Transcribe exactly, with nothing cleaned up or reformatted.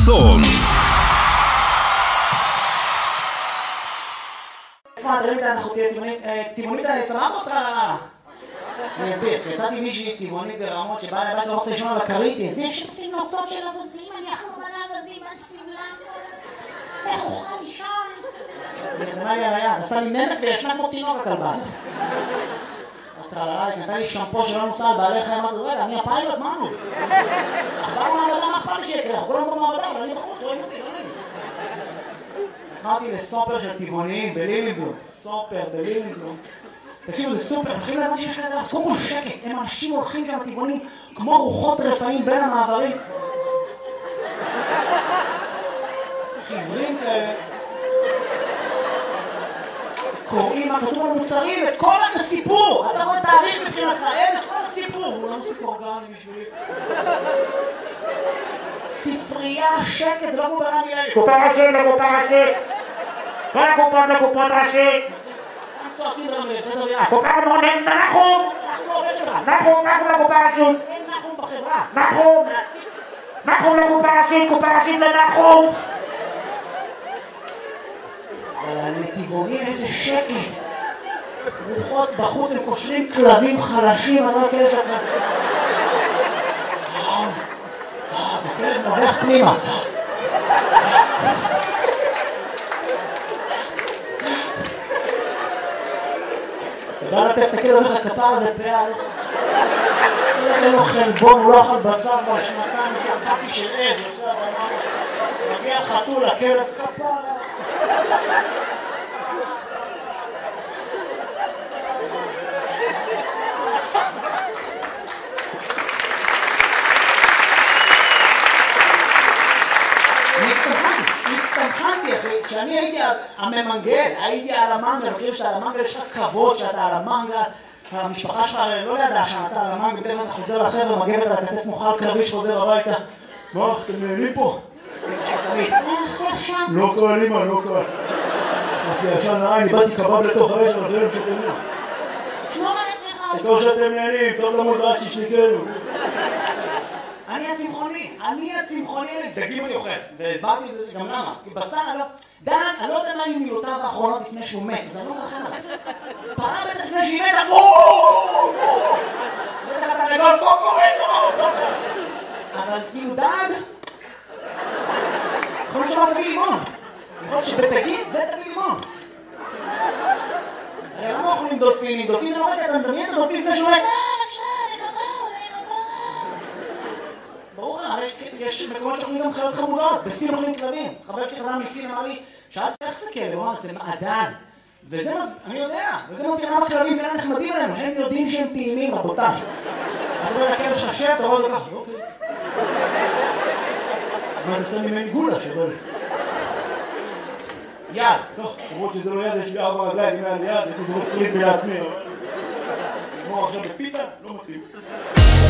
חסון. איפה הדברים כאן, אנחנו תהיה טבעונית סבבה אותך על הרעה? אני אסביר, יצאתי מישהי טבעונית ברמות שבאה לבית ורוצה לישון על הכרית. זה שפים נוצות של אבזים, אני אחלום על האבזים, על סבלם. איך אוכל לישון? נרדמה לי על היד, עשה לי נמק וישנה כמו תינוק הכלבה. הטרללה, היא נתנה לי שמפו שלא נוסע על בעלי חיים, אמרתי, רגע, אני הפיילוט, מה נו? אכבר מעבדה, מה אכפת לי שיקרה? אנחנו כולנו במעבדה, אבל אני בחוץ, רואים אותי, לא נעים. לקחתי לסופר של טבעוניים בלילינגלום, סופר בלילינגלום. תקשיבו, זה סופר, הולכים לבד שיש כזה, אז קודם כל שקט, הם אנשים הולכים שם טבעונים כמו רוחות רפאים בין המעברים. חברים כאלה. קוראים מה כתוב על מוצרים, את כל הסיפור! אתה רואה תאריך מבחינתך, אין את כל הסיפור! הוא לא מספיק אורגני בשבילי. ספרייה, שקט, זה לא כמו ברמי לוי. קופה ראשית לקופה ראשית! כל הקופות לקופות ראשית! צועקים ברמי לוי, זה דרייה. קופה מונן, נחום! אנחנו עובד שלך. נחום, נחום לקופה ראשית! אין נחום בחברה. נחום! נחום לקופה ראשית, קופה ראשית לנחום! אבל הנתיבונים איזה שקט. רוחות בחוץ הם קושרים כלבים חלשים, אני לא הכלב שלך. הכלב נובח פנימה. אתה בא לטף את הכלב, אומר לך כפר הזה פעל. אין לו חלבון, הוא לא אכל בשר בשנתיים, שקעתי של עז. מגיע חתול, הכלב כפר. הצטמחנתי אחי, כשאני הייתי הממנגל, הייתי על המנגל, אני חושב שעל המנגל יש לך כבוד שאתה על המנגל, המשפחה שלך לא ידעה שאתה על המנגל, בטח אתה חוזר לחבר'ה, מגבת על הכתף מוכל קרבי שחוזר הביתה. מה, אתם נהנים פה? לא קל אימא, לא קל. אז ישן נראה, אני באתי קבב לתוך האש, אבל זה לא שאתם נהנים. שמור על עצמך. תקור שאתם נהנים, טוב למוד רק שישניקנו. אני הצמחוני, אני הצמחוני, דגים אני אוכל, והסברתי את זה גם למה, כי בשר אני לא, דן, אני לא יודע מה היו מילותיו האחרונות לפני שהוא מת, זה לא מרחם עליו. פרה בטח לפני שהיא מתה, בואו! בטח אתה לגול קוקוריקו! אבל כאילו דג, יכול להיות שאמר תביא לימון, יכול להיות שבתגיד זה תביא לימון. הרי למה אוכלים דולפינים? דולפין זה לא רגע, אתה מדמיין את הדולפין לפני שהוא מת. ברור, הרי יש מקומות שאוכלים גם חיות חמודות, בסין אוכלים כלבים. חבר שלי חזר מסין אמר לי, שאלתי איך זה כאלה? הוא אמר, זה מעדן. וזה מז... אני יודע, וזה מסביר למה כלבים כאלה נחמדים עלינו, הם יודעים שהם טעימים, רבותיי. אתה רואה לכלב שלך שב, אתה רואה אותו ככה, אוקיי. אבל אתה שם ממני גולה שבל. יד, טוב, למרות שזה לא יד, יש לי ארבע רגליים, יד יד, יש לי זרוק פריז לעצמי. כמו עכשיו בפיתה, לא מתאים.